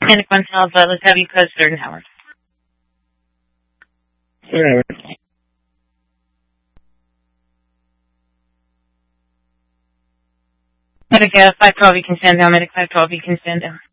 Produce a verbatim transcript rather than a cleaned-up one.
Medic one Alpha, let's have you code third and Howard. Third Howard. Medic uh, five twelve, you can stand down. Medic five twelve, you can stand down.